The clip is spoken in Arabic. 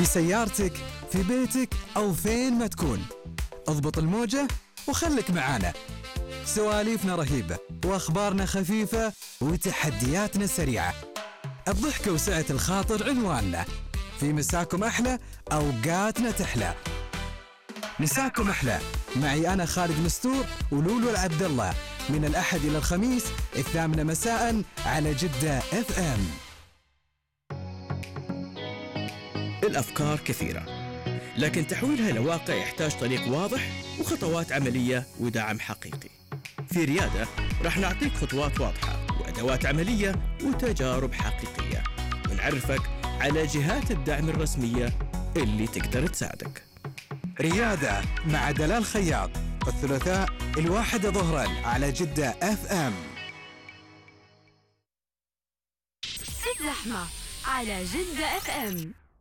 في سيارتك، في بيتك أو فين ما تكون. اضبط الموجة وخلك معانا. سواليفنا رهيبة وأخبارنا خفيفة وتحدياتنا سريعة. الضحكة وسعة الخاطر عنواننا. في مساكم أحلى، أوقاتنا تحلى. مساكم أحلى معي أنا خالد مستور ولولو العبد الله، من الأحد إلى الخميس 8 مساء على جدة FM. الأفكار كثيرة، لكن تحويلها إلى واقع يحتاج طريق واضح وخطوات عملية ودعم حقيقي. في ريادة راح نعطيك خطوات واضحة وأدوات عملية وتجارب حقيقية، ونعرفك على جهات الدعم الرسمية اللي تقدر تساعدك. ريادة مع دلال خياط، الثلاثاء 1 ظهرا على جدة FM. الزحمة على جدة FM.